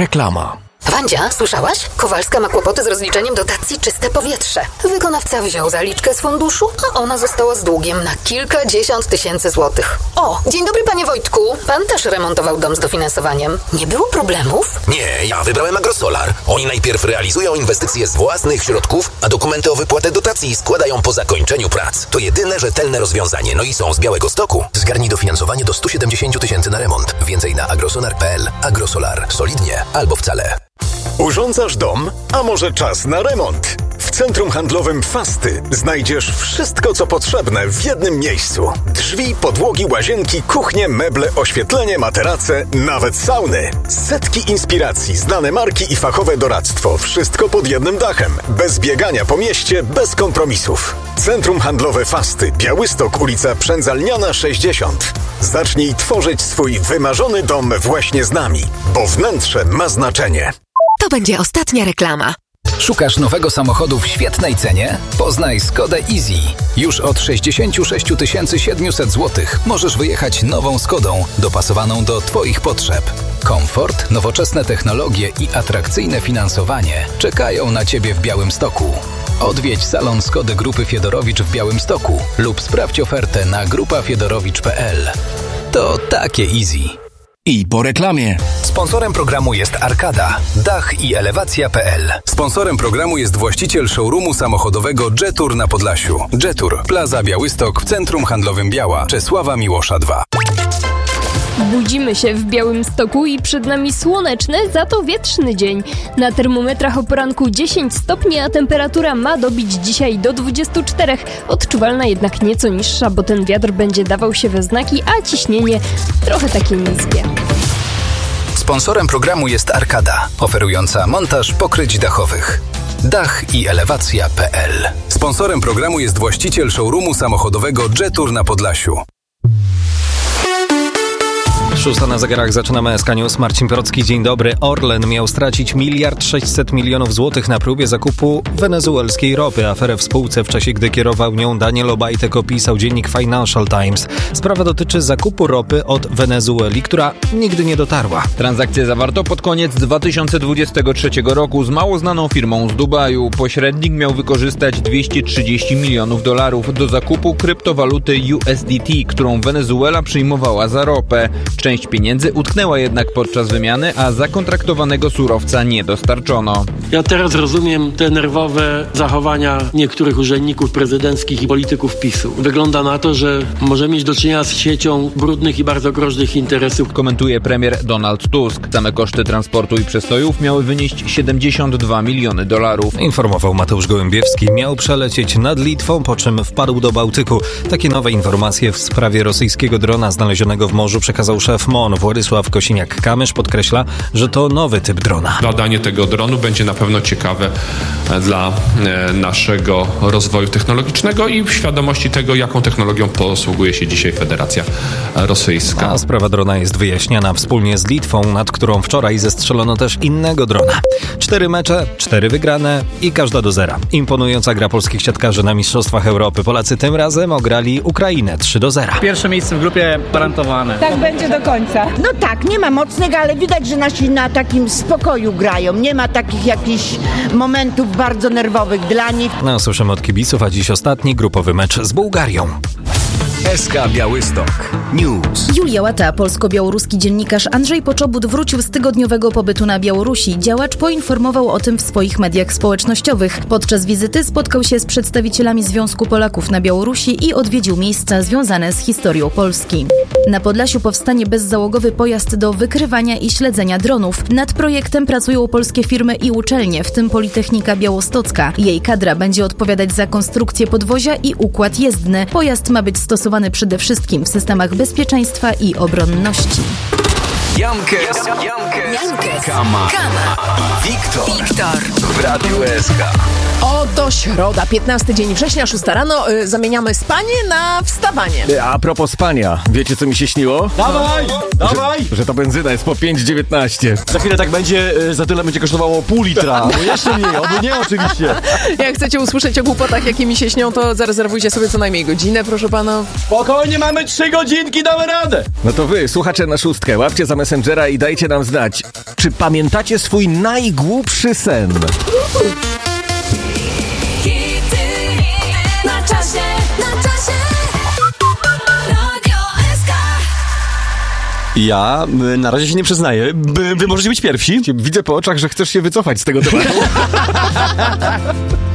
Reklama. Wandzia, słyszałaś? Kowalska ma kłopoty z rozliczeniem dotacji Czyste Powietrze. Wykonawca wziął zaliczkę z funduszu, a ona została z długiem na kilkadziesiąt tysięcy złotych. O, dzień dobry panie Wojtku. Pan też remontował dom z dofinansowaniem. Nie było problemów? Nie, ja wybrałem Agrosolar. Oni najpierw realizują inwestycje z własnych środków, a dokumenty o wypłatę dotacji składają po zakończeniu prac. To jedyne rzetelne rozwiązanie, no i są z Białegostoku. Zgarnij dofinansowanie do 170 tysięcy na remont. Więcej na agrosolar.pl. Agrosolar. Solidnie albo wcale. Urządzasz dom? A może czas na remont? W centrum handlowym Fasty znajdziesz wszystko, co potrzebne w jednym miejscu. Drzwi, podłogi, łazienki, kuchnie, meble, oświetlenie, materace, nawet sauny. Setki inspiracji, znane marki i fachowe doradztwo. Wszystko pod jednym dachem. Bez biegania po mieście, bez kompromisów. Centrum handlowe Fasty. Białystok, ulica Przędzalniana 60. Zacznij tworzyć swój wymarzony dom właśnie z nami, bo wnętrze ma znaczenie. To będzie ostatnia reklama. Szukasz nowego samochodu w świetnej cenie? Poznaj Skodę Easy. Już od 66 700 zł możesz wyjechać nową Skodą, dopasowaną do Twoich potrzeb. Komfort, nowoczesne technologie i atrakcyjne finansowanie czekają na Ciebie w Białymstoku. Odwiedź salon Skody Grupy Fiedorowicz w Białymstoku lub sprawdź ofertę na grupafiedorowicz.pl. To takie Easy. I po reklamie. Sponsorem programu jest Arkada, dach i elewacja.pl. Sponsorem programu jest właściciel showroomu samochodowego Jetour na Podlasiu. Jetour, Plaza Białystok w Centrum Handlowym Biała, Czesława Miłosza 2. Budzimy się w Białymstoku i przed nami słoneczny, za to wietrzny dzień. Na termometrach o poranku 10 stopni, a temperatura ma dobić dzisiaj do 24. Odczuwalna jednak nieco niższa, bo ten wiatr będzie dawał się we znaki, a ciśnienie trochę takie niskie. Sponsorem programu jest Arkada, oferująca montaż pokryć dachowych. Dach i elewacja.pl. Sponsorem programu jest właściciel showroomu samochodowego Jetour na Podlasiu. 6 na zegarach, zaczynamy SK News. Marcin Porocki, dzień dobry. Orlen miał stracić 1,6 mld złotych na próbie zakupu wenezuelskiej ropy. Aferę w spółce w czasie, gdy kierował nią Daniel Obajtek, opisał dziennik Financial Times. Sprawa dotyczy zakupu ropy od Wenezueli, która nigdy nie dotarła. Transakcję zawarto pod koniec 2023 roku z mało znaną firmą z Dubaju. Pośrednik miał wykorzystać $230 milionów do zakupu kryptowaluty USDT, którą Wenezuela przyjmowała za ropę. Część pieniędzy utknęła jednak podczas wymiany, a zakontraktowanego surowca nie dostarczono. Ja teraz rozumiem te nerwowe zachowania niektórych urzędników prezydenckich i polityków PiS-u. Wygląda na to, że możemy mieć do czynienia z siecią brudnych i bardzo groźnych interesów. Komentuje premier Donald Tusk. Same koszty transportu i przestojów miały wynieść $72 miliony. Informował Mateusz Gołębiewski. Miał przelecieć nad Litwą, po czym wpadł do Bałtyku. Takie nowe informacje w sprawie rosyjskiego drona znalezionego w morzu przekazał szef MON Władysław Kosiniak-Kamysz. Podkreśla, że to nowy typ drona. Badanie tego dronu będzie na pewno ciekawe dla naszego rozwoju technologicznego i w świadomości tego, jaką technologią posługuje się dzisiaj Federacja Rosyjska. A sprawa drona jest wyjaśniana wspólnie z Litwą, nad którą wczoraj zestrzelono też innego drona. 4 mecze, 4 wygrane i każda do 0. Imponująca gra polskich siatkarzy na Mistrzostwach Europy. Polacy tym razem ograli Ukrainę 3-0. Pierwsze miejsce w grupie gwarantowane. Tak będzie do końca. No tak, nie ma mocnych, ale widać, że nasi na takim spokoju grają. Nie ma takich jakichś momentów bardzo nerwowych dla nich. No, słyszymy od kibiców, a dziś ostatni grupowy mecz z Bułgarią. SK Białystok News. Julia Łata, polsko-białoruski dziennikarz Andrzej Poczobut wrócił z tygodniowego pobytu na Białorusi. Działacz poinformował o tym w swoich mediach społecznościowych. Podczas wizyty spotkał się z przedstawicielami Związku Polaków na Białorusi i odwiedził miejsca związane z historią Polski. Na Podlasiu powstanie bezzałogowy pojazd do wykrywania i śledzenia dronów. Nad projektem pracują polskie firmy i uczelnie, w tym Politechnika Białostocka. Jej kadra będzie odpowiadać za konstrukcję podwozia i układ jezdny. Pojazd ma być stosowany przede wszystkim w systemach bezpieczeństwa i obronności. Jankes, Kama i Wiktor w Radiu SK. Oto środa, 15 dzień września, 6 rano. Zamieniamy spanie na wstawanie. A propos spania, wiecie co mi się śniło? Dawaj! Że ta benzyna jest po 5,19. Za chwilę tak będzie, za tyle będzie kosztowało pół litra. No jeszcze mniej, oby nie oczywiście. Jak chcecie usłyszeć o głupotach, jakie mi się śnią, to zarezerwujcie sobie co najmniej godzinę, proszę pana. Spokojnie, mamy 3 godzinki, damy radę. No to wy, słuchacze na 6, łapcie zamiast Messengera i dajcie nam znać, czy pamiętacie swój najgłupszy sen? Na czasie, na czasie. Radio SK. Ja na razie się nie przyznaję. Wy możecie być pierwsi. Widzę po oczach, że chcesz się wycofać z tego tematu.